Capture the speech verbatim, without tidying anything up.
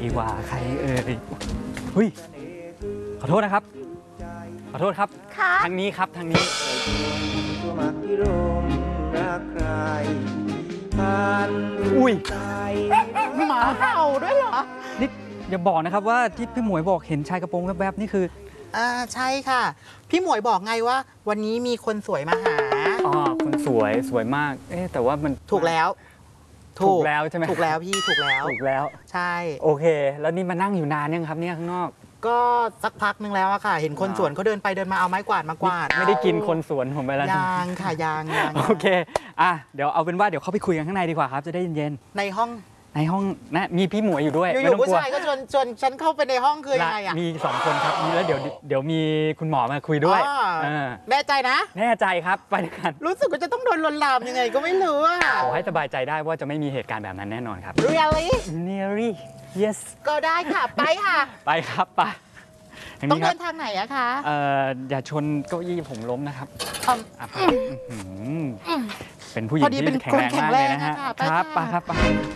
ดีกว่าใครเอ่ยเฮ้ยขอโทษนะครับขอโทษครับทางนี้ครับทางนี้อุ้ยหมาเห่าด้วยเหรอนี่อย่าบอกนะครับว่าที่พี่หมวยบอกเห็นชายกระโปรงแวบๆนี่คืออ่าใช่ค่ะพี่หมวยบอกไงว่าวันนี้มีคนสวยมาหาอ๋อคนสวยสวยมากเอ๊ะแต่ว่ามันถูกแล้วถูกแล้วใช่ไหมถูกแล้วพี่ถูกแล้วถูกแล้วใช่โอเคแล้วนี่มานั่งอยู่นานยังครับเนี่ยข้างนอกก็สักพักนึงแล้วอะค่ะ เห็นคนสวนเขาเดินไปเดินมาเอาไม้กวาดมากวาดไม่ได้กินคนสวนผมไปแล้วยางค่ะยางยางโอเคอ่ะเดี๋ยวเอาเป็นว่าเดี๋ยวเข้าไปคุยกันข้างในดีกว่าครับจะได้เย็นๆในห้องในห้องนะมีพี่หมวยอยู่ด้วยอยู่ๆผู้ชายก็ชวนชวนฉันเข้าไปในห้องคือยังไงอะมีสองคนครับมีแล้วเดี๋ยวเดี๋ยวมีคุณหมอมาคุยด้วยแน่ใจนะแน่ใจครับไปด้วยกันรู้สึกว่าจะต้องโดนลวนลามยังไงก็ไม่รู้อะขอให้สบายใจได้ว่าจะไม่มีเหตุการณ์แบบนั้นแน่นอนครับ Really Really Yes ก็ได้ค่ะไปค่ะไปครับไปต้องเดินทางไหนอะคะเอ่ออย่าชนเก้าอี้ผมล้มนะครับเป็นผู้หญิงที่แข็งแรงมากเลยนะฮะครับไปครับ